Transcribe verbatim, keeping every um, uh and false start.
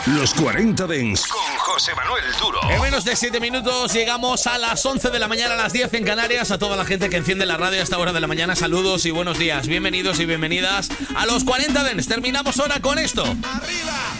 Los cuarenta Dents con José Manuel Duro. En menos de siete minutos llegamos a las once de la mañana, a las diez en Canarias. A toda la gente que enciende la radio a esta hora de la mañana, saludos y buenos días. Bienvenidos y bienvenidas a los cuarenta Dents. Terminamos ahora con esto. ¡Arriba!